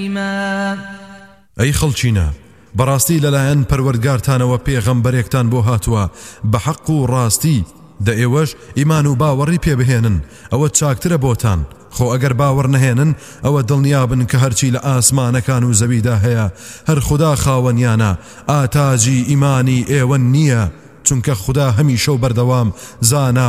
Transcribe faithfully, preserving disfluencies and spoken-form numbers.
ئەی خەڵچینە بەڕاستی لەلایەن پەروەردگارتانەوە پێغەمبەرێکتان بۆ هاتووە بە حەق و ڕاستی دە ئێوەش ئیمان و باوەڕی پێبهێنن ئەوە چاکترە بۆتان خۆ ئەگەر باوەڕ نەهێنن ئەوە دڵنیابن کە هەرچی لە ئاسمانەکان و زەویدا هەیە هەر خوددا خاوەنیانە ئاتاجی ئیمانی ئێوە نییە چونکە خوددا هەمیشە و بەردەوام زانا